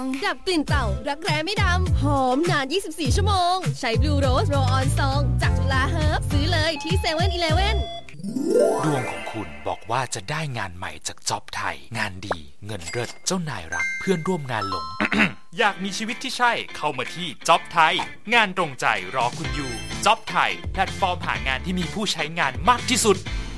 ดับกลิ่นเต่ารักแร้ไม่ดำหอมนาน24ชั่วโมงใช้ Blue Rose Roll On Song จากจุฬาเฮิร์บซื้อเลยที่ 7-Eleven ดวงของคุณบอกว่าจะได้งานใหม่จากจ็อบไทยงานดีเงินเลิศเจ้านายรักเพื่อนร่วมงานหลงอยากมีชีวิตที่ใช่เข้ามาที่จ็อบไทยงานตรงใจรอคุณอยู่จ็อบไทยแพลตฟอร์มหางานที่มีผู้ใช้งานมากที่สุด